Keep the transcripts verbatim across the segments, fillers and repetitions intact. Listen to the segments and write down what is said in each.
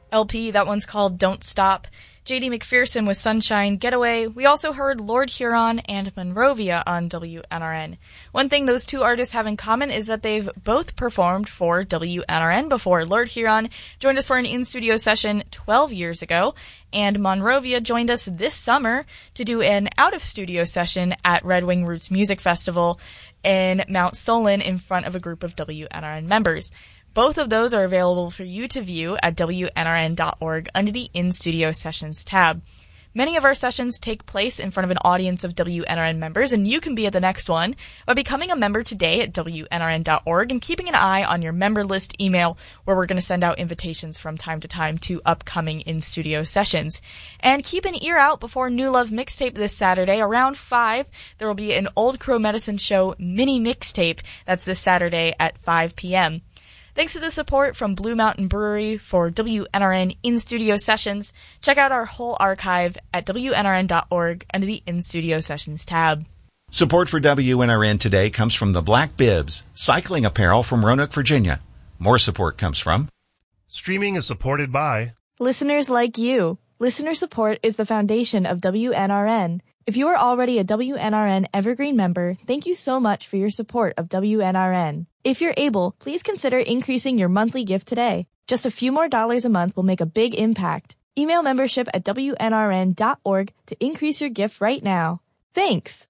L P. That one's called Don't Stop. J D McPherson with Sunshine Getaway. We also heard Lord Huron and Monrovia on W N R N. One thing those two artists have in common is that they've both performed for W N R N before. Lord Huron joined us for an in-studio session twelve years ago, and Monrovia joined us this summer to do an out-of-studio session at Red Wing Roots Music Festival in Mount Solon in front of a group of W N R N members. Both of those are available for you to view at W N R N dot org under the In-Studio Sessions tab. Many of our sessions take place in front of an audience of W N R N members, and you can be at the next one by becoming a member today at W N R N dot org and keeping an eye on your member list email, where we're going to send out invitations from time to time to upcoming in-studio sessions. And keep an ear out before New Love Mixtape this Saturday. Around five, there will be an Old Crow Medicine Show mini mixtape. That's this Saturday at five p.m. Thanks to the support from Blue Mountain Brewery for W N R N in-studio sessions. Check out our whole archive at W N R N dot org under the In-Studio Sessions tab. Support for W N R N today comes from the Black Bibs, cycling apparel from Roanoke, Virginia. More support comes from... Streaming is supported by... listeners like you. Listener support is the foundation of W N R N. If you are already a W N R N Evergreen member, thank you so much for your support of W N R N. If you're able, please consider increasing your monthly gift today. Just a few more dollars a month will make a big impact. Email membership at W N R N dot org to increase your gift right now. Thanks!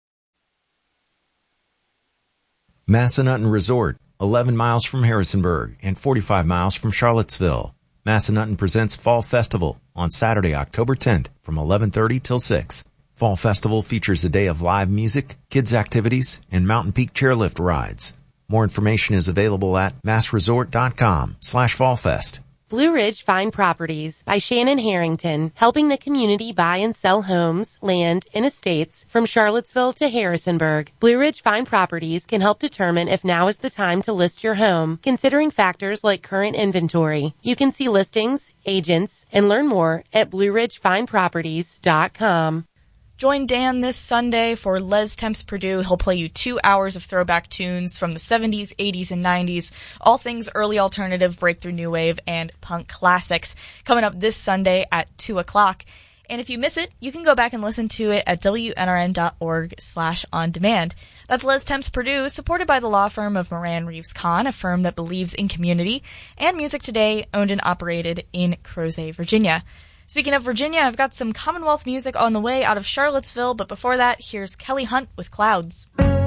Massanutten Resort, eleven miles from Harrisonburg and forty-five miles from Charlottesville. Massanutten presents Fall Festival on Saturday, October tenth from eleven thirty till six. Fall Festival features a day of live music, kids activities, and Mountain Peak chairlift rides. More information is available at massresort.com slash fallfest. Blue Ridge Fine Properties by Shannon Harrington, helping the community buy and sell homes, land, and estates from Charlottesville to Harrisonburg. Blue Ridge Fine Properties can help determine if now is the time to list your home, considering factors like current inventory. You can see listings, agents, and learn more at blue ridge fine properties dot com. Join Dan this Sunday for Les Temps Purdue. He'll play you two hours of throwback tunes from the seventies, eighties, and nineties, all things early alternative, breakthrough new wave, and punk classics, coming up this Sunday at two o'clock. And if you miss it, you can go back and listen to it at W N R N dot org slash on demand. That's Les Temps Purdue, supported by the law firm of Moran Reeves Kahn, a firm that believes in community, and Music Today, owned and operated in Crozet, Virginia. Speaking of Virginia, I've got some Commonwealth music on the way out of Charlottesville, but before that, here's Kelly Hunt with Clouds.